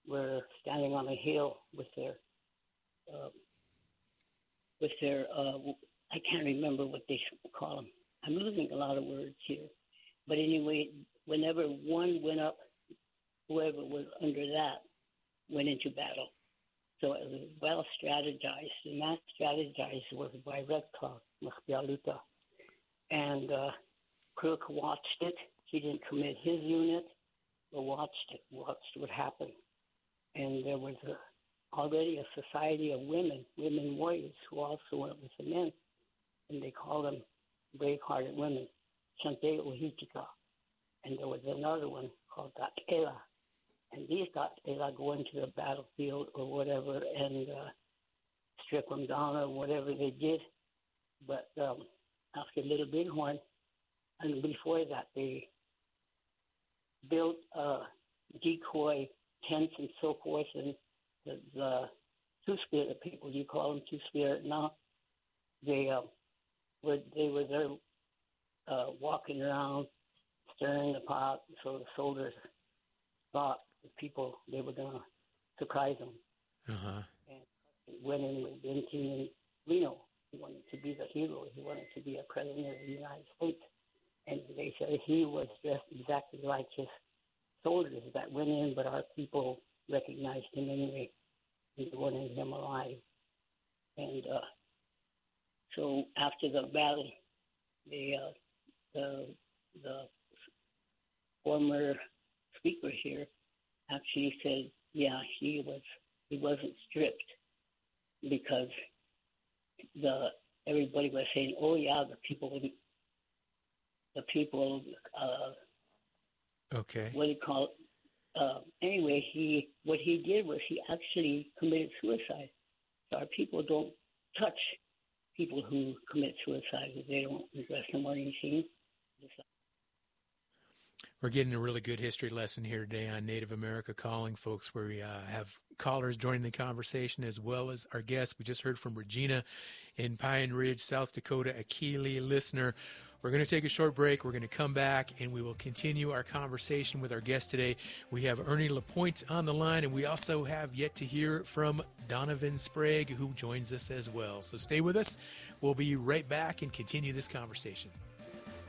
were standing on a hill with uh, their I can't remember what they call them. I'm losing a lot of words here. But anyway, whenever one went up, whoever was under that went into battle. So it was well strategized, and that strategized was by Red Claw, Maspialuta. And Crook watched it. He didn't commit his unit, but watched what happened. And there was already a society of women warriors, who also went with the men, and they called them brave-hearted women, Chante Ohitika. And there was another one called Takela. And these Takela go into the battlefield or whatever and strip them down or whatever they did. But after Little Bighorn, and before that, they built decoy tents and so forth, and the Two-Spirit people, you call them Two-Spirit now, they were there walking around, stirring the pot, so the soldiers thought the people, they were going to surprise them. Uh-huh. And went in with Benton and Reno. He wanted to be the hero. He wanted to be a president of the United States. And they said he was dressed exactly like his soldiers that went in, but our people recognized him anyway. They wanted him alive. And so after the battle, the former speaker here actually said, yeah, he wasn't stripped because everybody was saying, oh yeah, the people, okay. What do you call it? Anyway, what he did was he actually committed suicide. So our people don't touch people who commit suicide. They don't address them or anything. We're getting a really good history lesson here today on Native America Calling, folks, where we have callers joining the conversation as well as our guests. We just heard from Regina in Pine Ridge, South Dakota, a Keeley listener. We're going to take a short break. We're going to come back, and we will continue our conversation with our guest today. We have Ernie Lapointe on the line, and we also have yet to hear from Donovan Sprague, who joins us as well. So stay with us. We'll be right back and continue this conversation.